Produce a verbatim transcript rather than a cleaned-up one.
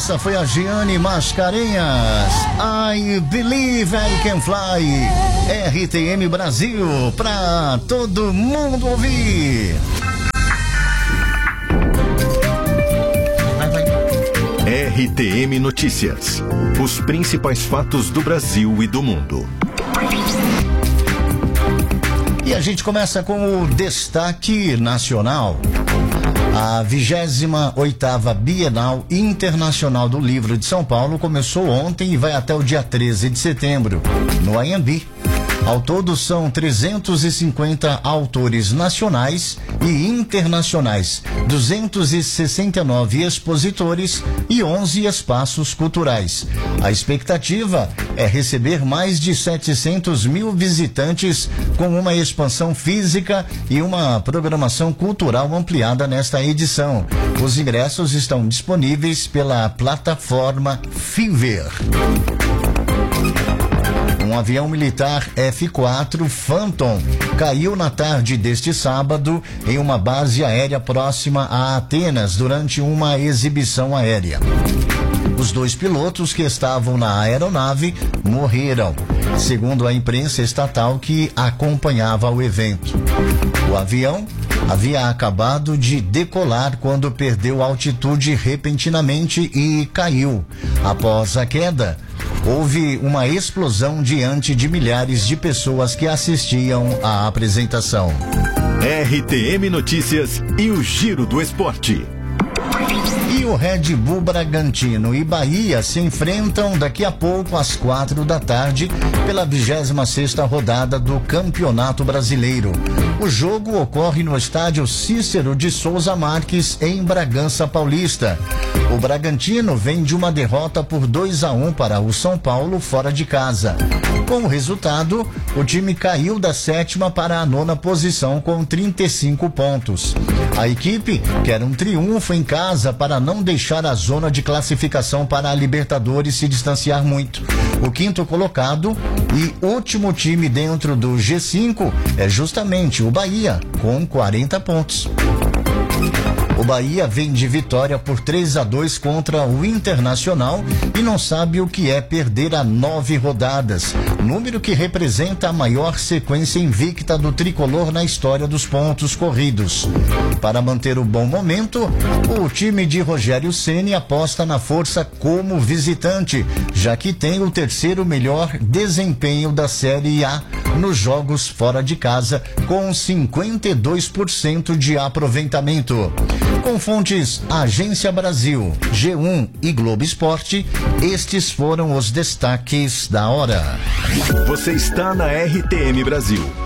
Essa foi a Giane Mascarenhas. I Believe I Can Fly. R T M Brasil, pra todo mundo ouvir. Vai, vai. R T M Notícias. Os principais fatos do Brasil e do mundo. E a gente começa com o destaque nacional. A vigésima oitava Bienal Internacional do Livro de São Paulo começou ontem e vai até o dia treze de setembro, no Anhembi. Ao todo são trezentos e cinquenta autores nacionais e internacionais, duzentos e sessenta e nove expositores e onze espaços culturais. A expectativa é receber mais de setecentos mil visitantes, com uma expansão física e uma programação cultural ampliada nesta edição. Os ingressos estão disponíveis pela plataforma Fiverr. Um avião militar F quatro Phantom caiu na tarde deste sábado em uma base aérea próxima a Atenas durante uma exibição aérea. Os dois pilotos que estavam na aeronave morreram, segundo a imprensa estatal que acompanhava o evento. O avião havia acabado de decolar quando perdeu altitude repentinamente e caiu. Após a queda, houve uma explosão diante de milhares de pessoas que assistiam à apresentação. R T M Notícias e o Giro do Esporte. E o Red Bull Bragantino e Bahia se enfrentam daqui a pouco às quatro da tarde pela vigésima sexta rodada do Campeonato Brasileiro. O jogo ocorre no estádio Cícero de Souza Marques, em Bragança Paulista. O Bragantino vem de uma derrota por dois a um para o São Paulo fora de casa. Com o resultado, o time caiu da sétima para a nona posição com trinta e cinco pontos. A equipe quer um triunfo em casa para não deixar a zona de classificação para a Libertadores se distanciar muito. O quinto colocado e último time dentro do G cinco é justamente o Bahia, com quarenta pontos. O Bahia vem de vitória por três a dois contra o Internacional e não sabe o que é perder a nove rodadas, número que representa a maior sequência invicta do tricolor na história dos pontos corridos. Para manter o bom momento, o time de Rogério Ceni aposta na força como visitante, já que tem o terceiro melhor desempenho da Série A nos jogos fora de casa, com cinquenta e dois por cento de aproveitamento. Com fontes Agência Brasil, G um e Globo Esporte, estes foram os destaques da hora. Você está na R T M Brasil.